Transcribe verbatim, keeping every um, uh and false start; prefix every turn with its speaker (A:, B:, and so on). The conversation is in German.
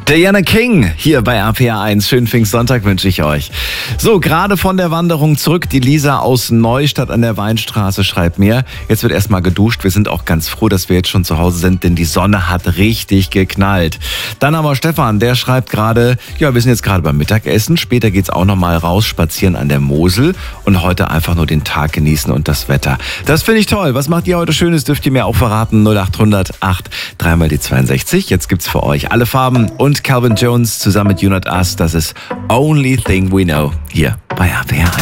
A: Diana King hier bei R P R eins. Schönen Pfingstsonntag wünsche ich euch. So, gerade von der Wanderung zurück. Die Lisa aus Neustadt an der Weinstraße schreibt mir, jetzt wird erstmal geduscht. Wir sind auch ganz froh, dass wir jetzt schon zu Hause sind, denn die Sonne hat richtig geknallt. Dann haben wir Stefan, der schreibt gerade, ja, wir sind jetzt gerade beim Mittagessen. Später geht's auch nochmal raus spazieren an der Mosel und heute einfach nur den Tag genießen und das Wetter. Das finde ich toll. Was macht ihr heute Schönes? Dürft ihr mir auch verraten. null acht hundert acht dreimal die zweiundsechzig. Jetzt gibt's für euch alle Farben und Calvin Jones zusammen mit You Not Us. Das ist Only Thing We Know hier bei R P R eins.